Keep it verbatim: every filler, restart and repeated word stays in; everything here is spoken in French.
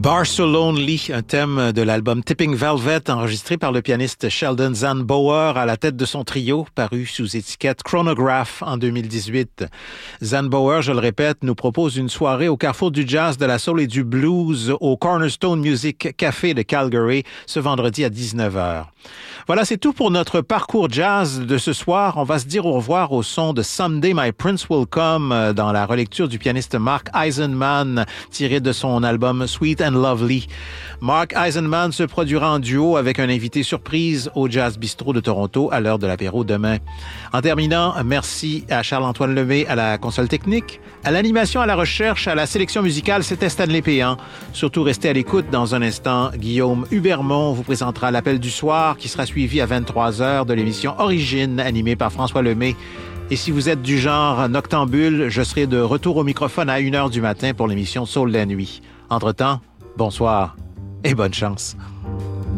Bar So Lonely, un thème de l'album Tipping Velvet, enregistré par le pianiste Sheldon Zanbauer à la tête de son trio, paru sous étiquette Chronograph en deux mille dix-huit. Zanbauer, je le répète, nous propose une soirée au carrefour du jazz, de la soul et du blues au Cornerstone Music Café de Calgary ce vendredi à dix-neuf heures. Voilà, c'est tout pour notre parcours jazz de ce soir. On va se dire au revoir au son de Someday My Prince Will Come dans la relecture du pianiste Mark Eisenman, tiré de son album Sweet and Lovely. Mark Eisenman se produira en duo avec un invité surprise au Jazz Bistro de Toronto à l'heure de l'apéro demain. En terminant, merci à Charles-Antoine Lemay à la console technique, à l'animation, à la recherche, à la sélection musicale, c'était Stanley Péan. Surtout, restez à l'écoute. Dans un instant, Guillaume Hubermont vous présentera l'appel du soir qui sera suivi à vingt-trois heures de l'émission Origine animée par François Lemay. Et si vous êtes du genre noctambule, je serai de retour au microphone à une heure du matin pour l'émission Soul de la nuit. Entre-temps, bonsoir et bonne chance.